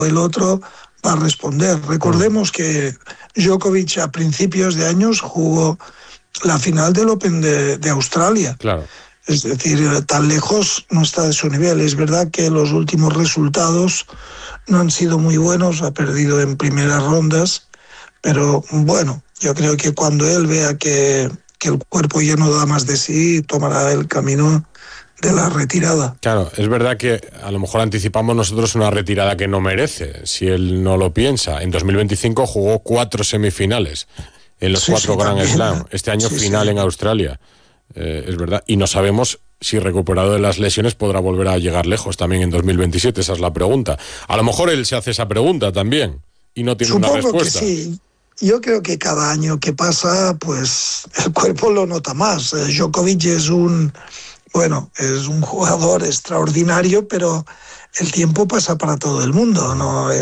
el otro va a responder. Recordemos que Djokovic a principios de años jugó la final del Open de Australia. Claro. Es decir, tan lejos no está de su nivel. Es verdad que los últimos resultados no han sido muy buenos, ha perdido en primeras rondas, pero bueno, yo creo que cuando él vea que el cuerpo ya no da más de sí, tomará el camino de la retirada. Claro, es verdad que a lo mejor anticipamos nosotros una retirada que no merece, si él no lo piensa. En 2025 jugó 4 semifinales en los 4 Grand Slam. Este año final en Australia. Es verdad. Y no sabemos si recuperado de las lesiones podrá volver a llegar lejos también en 2027. Esa es la pregunta. A lo mejor él se hace esa pregunta también y no tiene una respuesta. Supongo que sí. Yo creo que cada año que pasa, pues el cuerpo lo nota más. Djokovic es un jugador extraordinario, pero el tiempo pasa para todo el mundo.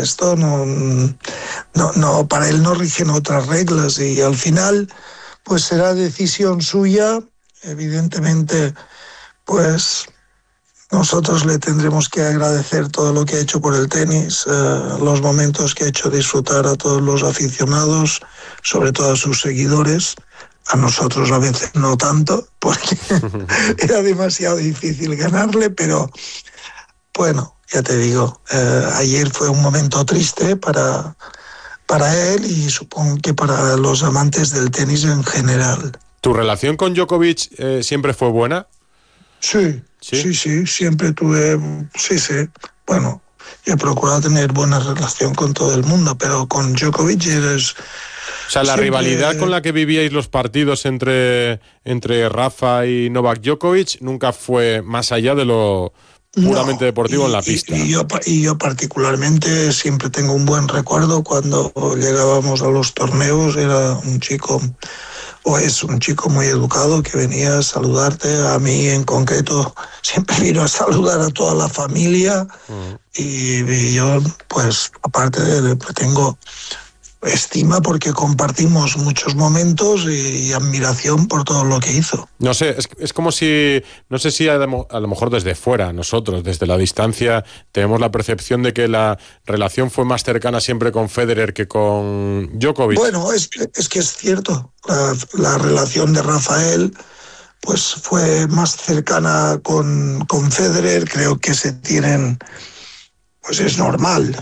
No, para él no rigen otras reglas y al final, pues será decisión suya. Evidentemente, pues nosotros le tendremos que agradecer todo lo que ha hecho por el tenis, los momentos que ha hecho disfrutar a todos los aficionados, sobre todo a sus seguidores. A nosotros a veces no tanto, porque era demasiado difícil ganarle, pero bueno, ya te digo, ayer fue un momento triste para él y supongo que para los amantes del tenis en general. ¿Tu relación con Djokovic siempre fue buena? Sí, siempre tuve, bueno, yo he procurado tener buena relación con todo el mundo, pero con Djokovic eres... O sea, la rivalidad con la que vivíais los partidos entre Rafa y Novak Djokovic nunca fue más allá de lo puramente deportivo en la pista. Y yo particularmente siempre tengo un buen recuerdo cuando llegábamos a los torneos. Era un chico... o es un chico muy educado que venía a saludarte. A mí en concreto siempre vino a saludar a toda la familia. Y yo, pues, aparte tengo estima porque compartimos muchos momentos y admiración por todo lo que hizo. No sé, es como si, no sé si a lo mejor desde fuera, nosotros, desde la distancia, tenemos la percepción de que la relación fue más cercana siempre con Federer que con Djokovic. Bueno, es que es cierto, la relación de Rafael pues fue más cercana con Federer. Creo que se tienen, pues es normal,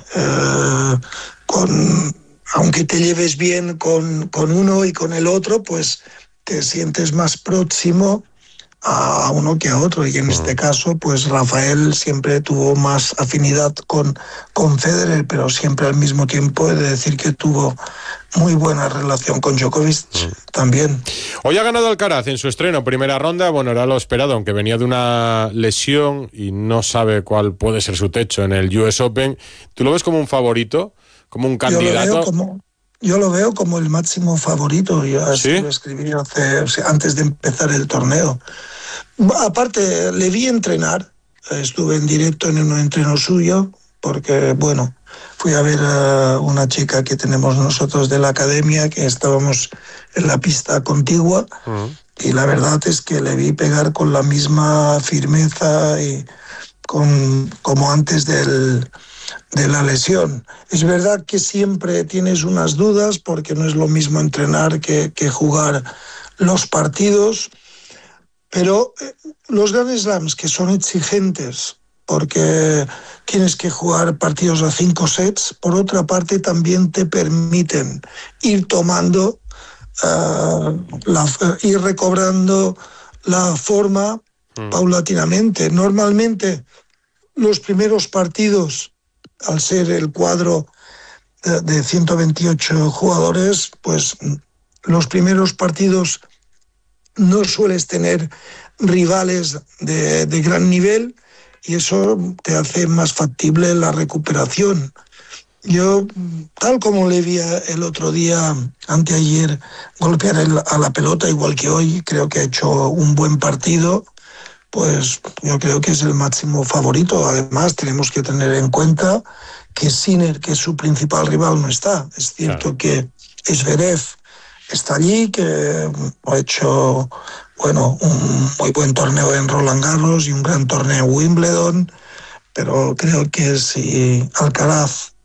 aunque te lleves bien con uno y con el otro, pues te sientes más próximo a uno que a otro. Y en este caso, pues Rafael siempre tuvo más afinidad con Federer, pero siempre al mismo tiempo he de decir que tuvo muy buena relación con Djokovic también. Hoy ha ganado Alcaraz en su estreno, primera ronda. Bueno, era lo esperado, aunque venía de una lesión y no sabe cuál puede ser su techo en el US Open. ¿Tú lo ves como un favorito? ¿Como un candidato? Yo lo veo como el máximo favorito. Yo así lo escribí antes de empezar el torneo. Aparte, le vi entrenar. Estuve en directo en un entreno suyo, porque, bueno, fui a ver a una chica que tenemos nosotros de la academia, que estábamos en la pista contigua, y la verdad es que le vi pegar con la misma firmeza y como antes de la lesión. Es verdad que siempre tienes unas dudas porque no es lo mismo entrenar que jugar los partidos, pero los Grand Slams, que son exigentes porque tienes que jugar partidos a 5 sets, por otra parte también te permiten ir tomando, ir recobrando la forma paulatinamente. Normalmente los primeros partidos, al ser el cuadro de 128 jugadores, pues los primeros partidos no sueles tener rivales de gran nivel y eso te hace más factible la recuperación. Yo, tal como le vi el otro día, anteayer, golpear a la pelota, igual que hoy, creo que ha hecho un buen partido. Pues yo creo que es el máximo favorito. Además, tenemos que tener en cuenta que Sinner, que es su principal rival, no está. Es cierto que Zverev está allí, que ha hecho, bueno, un muy buen torneo en Roland Garros y un gran torneo en Wimbledon, pero creo que si Alcaraz